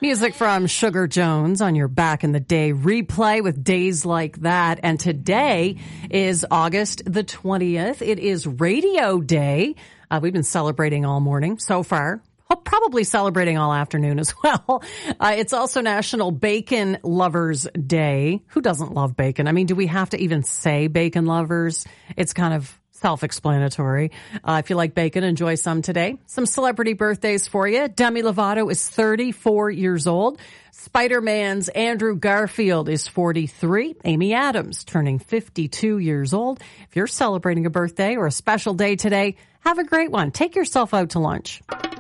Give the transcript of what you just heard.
Music from Sugar Jones on your Back in the Day replay with Days Like That. And today is August the 20th. It is Radio Day. We've been celebrating all morning so far. Probably celebrating all afternoon as well. It's also National Bacon Lovers Day. Who doesn't love bacon? I mean, do we have to even say bacon lovers? It's kind of self-explanatory. If you like bacon, enjoy some today. Some celebrity birthdays for you. Demi Lovato is 34 years old. Spider-Man's Andrew Garfield is 43. Amy Adams turning 52 years old. If you're celebrating a birthday or a special day today, have a great one. Take yourself out to lunch.